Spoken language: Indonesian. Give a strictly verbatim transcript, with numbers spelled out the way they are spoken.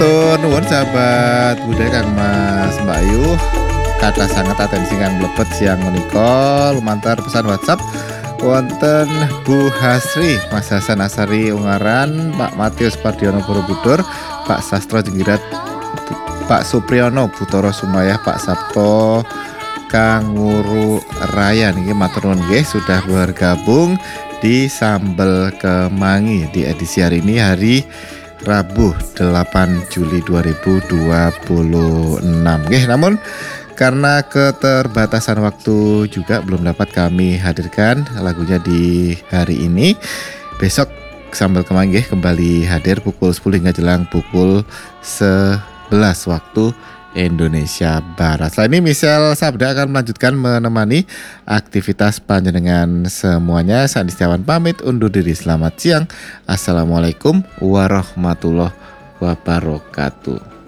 Tur nuwun sahabat budaya Kang Mas Mbak Ayu. Kathah sanget atensi kang mlebet siang menika lumantar pesan WhatsApp wonten Bu Hasri, Mas Hasan Asari Ungaran, Pak Matius Pardiono Borobudur, Pak Sastro Jenggirat, Pak Supriyono Butoro Sumayah, Pak Sabto Kang Wuru Raya niki matur nuwun nggih sudah bergabung di Sambel Kemangi di edisi hari ini, hari Rabu delapan Juli dua ribu dua puluh enam. Nggih, namun karena keterbatasan waktu juga belum dapat kami hadirkan lagunya di hari ini. Besok Sambel Kemangi kembali hadir pukul sepuluh hingga jelang pukul sebelas waktu Indonesia Barat. Setelah ini Michelle Sabda akan melanjutkan menemani aktivitas panjenengan semuanya. Sandi Setiawan pamit undur diri. Selamat siang. Assalamualaikum warahmatullahi wabarakatuh.